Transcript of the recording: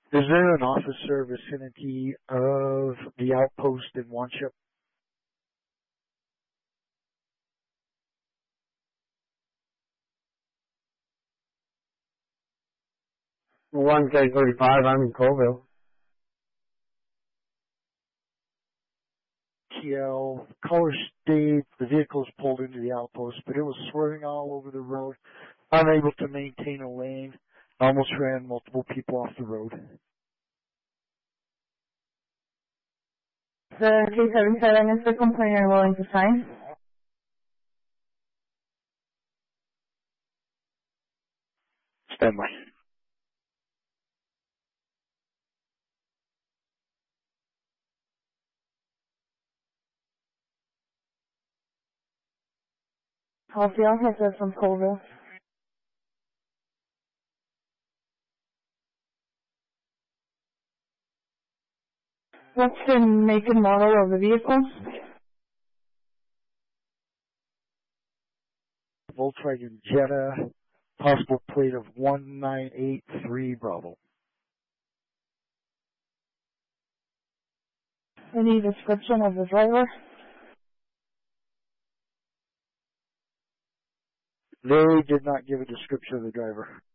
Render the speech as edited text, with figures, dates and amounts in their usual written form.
Is there an officer vicinity of the outpost in Wanship? One K-35, I'm in Colville. TL, color stayed, the vehicle was pulled into the outpost, but it was swerving all over the road, unable to maintain a lane, almost ran multiple people off the road. The K-77 is the complaint you're willing to sign. Stand by. Policy officer from Colville. What's the make and model of the vehicle? Volkswagen Jetta, possible plate of 1983 Bravo. Any description of the driver? They did not give a description of the driver.